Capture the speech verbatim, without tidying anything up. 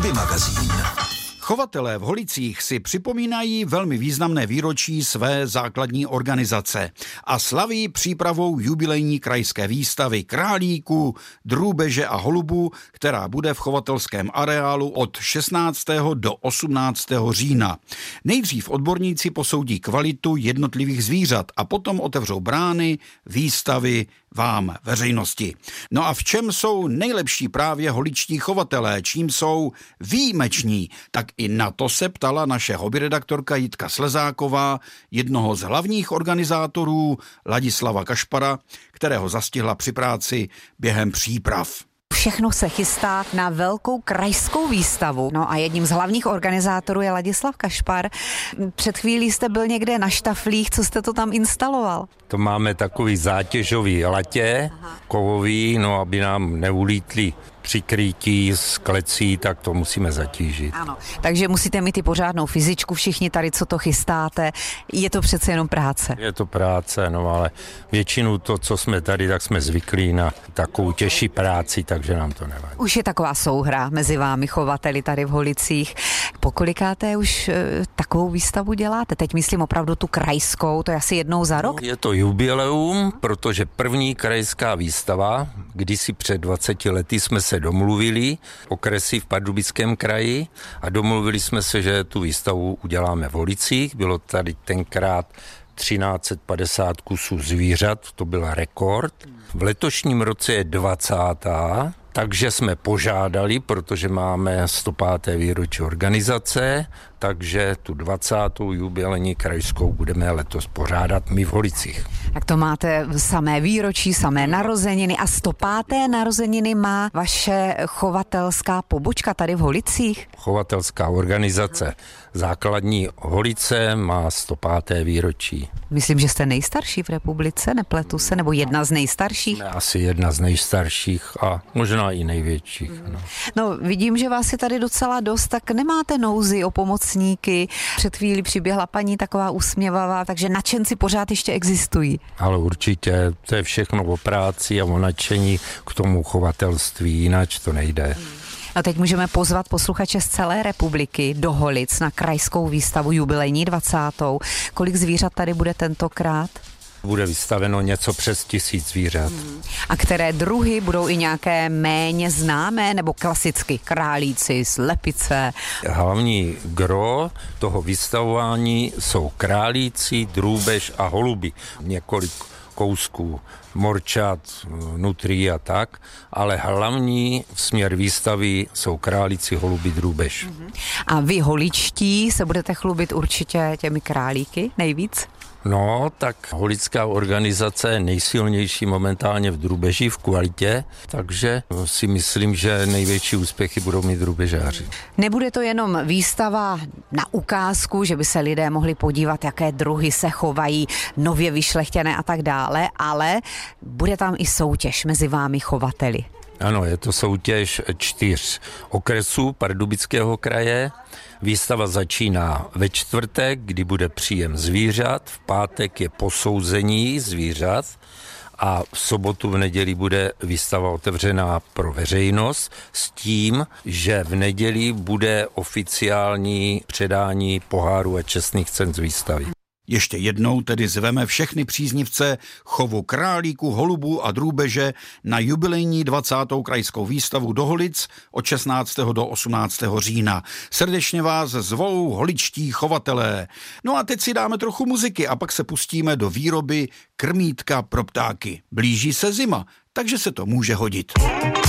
Hobby magazín. Chovatelé v Holicích si připomínají velmi významné výročí své základní organizace a slaví přípravou jubilejní krajské výstavy králíků, drůbeže a holubů, která bude v chovatelském areálu od šestnáctého do osmnáctého října. Nejdřív odborníci posoudí kvalitu jednotlivých zvířat a potom otevřou brány výstavy vám, veřejnosti. No a v čem jsou nejlepší právě holičtí chovatelé, čím jsou výjimeční, tak i na to se ptala naše hobbyredaktorka Jitka Slezáková, jednoho z hlavních organizátorů Ladislava Kašpara, kterého zastihla při práci během příprav. Všechno se chystá na velkou krajskou výstavu. No a jedním z hlavních organizátorů je Ladislav Kašpar. Před chvílí jste byl někde na štaflích, co jste to tam instaloval? To máme takový zátěžový latě, Aha. kovový, no aby nám neulítly přikrytí z klecí, tak to musíme zatížit. Ano, takže musíte mít i pořádnou fyzičku, všichni tady, co to chystáte. Je to přece jenom práce. Je to práce, no ale většinu to, co jsme tady, tak jsme zvyklí na takovou těžší práci, takže nám to nevadí. Už je taková souhra mezi vámi chovateli tady v Holicích. Pokolikáté už e, takovou výstavu děláte? Teď myslím opravdu tu krajskou, to je asi jednou za rok? No, je to jubileum, protože první krajská výstava, kdysi před dvaceti lety jsme se domluvili, okresy v Pardubickém kraji, a domluvili jsme se, že tu výstavu uděláme v Holicích. Bylo tady tenkrát třináct set padesát kusů zvířat, to byl rekord. V letošním roce je dvacátá Takže jsme požádali, protože máme sto páté výročí organizace, takže tu dvacátou jubilejní krajskou budeme letos pořádat my v Holicích. Tak to máte samé výročí, samé narozeniny a sto páté narozeniny má vaše chovatelská pobočka tady v Holicích? Chovatelská organizace základní Holice má sto páté výročí. Myslím, že jste nejstarší v republice, nepletu se, nebo jedna z nejstarších? Ne, asi jedna z nejstarších a možná i největších. No. no, vidím, že vás je tady docela dost, tak nemáte nouzi o pomocníky. Před chvílí přiběhla paní taková usměvavá, takže nadšenci pořád ještě existují. Ale určitě, to je všechno o práci a o nadšení k tomu chovatelství, jinak to nejde. No teď můžeme pozvat posluchače z celé republiky do Holic na krajskou výstavu jubilejní dvacátou. Kolik zvířat tady bude tentokrát? Bude vystaveno něco přes tisíc zvířat. Hmm. A které druhy budou i nějaké méně známé, nebo klasicky králíci, slepice? Hlavní gro toho vystavování jsou králíci, drůbež a holuby. Několik kousků morčat, nutrí a tak, ale hlavní směr výstavy jsou králíci, holuby, drůbež. A vy holičtí se budete chlubit určitě těmi králíky nejvíc? No, tak holická organizace je nejsilnější momentálně v drůbeži v kvalitě, takže si myslím, že největší úspěchy budou mít drůbežáři. Nebude to jenom výstava na ukázku, že by se lidé mohli podívat, jaké druhy se chovají, nově vyšlechtěné a tak dále, ale bude tam i soutěž mezi vámi chovateli. Ano, je to soutěž čtyř okresů Pardubického kraje. Výstava začíná ve čtvrtek, kdy bude příjem zvířat, v pátek je posouzení zvířat a v sobotu, v neděli bude výstava otevřená pro veřejnost s tím, že v neděli bude oficiální předání poháru a čestných cen z výstavy. Ještě jednou tedy zveme všechny příznivce chovu králíků, holubů a drůbeže na jubilejní dvacátou krajskou výstavu do Holic od šestnáctého do osmnáctého října. Srdečně vás zvou holičtí chovatelé. No a teď si dáme trochu muziky a pak se pustíme do výroby krmítka pro ptáky. Blíží se zima, takže se to může hodit.